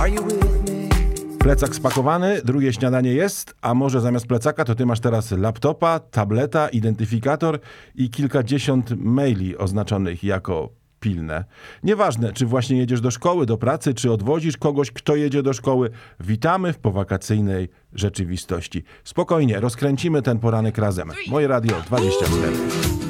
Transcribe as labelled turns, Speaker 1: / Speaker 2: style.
Speaker 1: Plecak spakowany, drugie śniadanie jest, a może zamiast plecaka to ty masz teraz laptopa, tableta, identyfikator i kilkadziesiąt maili oznaczonych jako pilne. Nieważne, czy właśnie jedziesz do szkoły, do pracy, czy odwozisz kogoś, kto jedzie do szkoły. Witamy w powakacyjnej rzeczywistości. Spokojnie, rozkręcimy ten poranek razem. Moje Radio 24.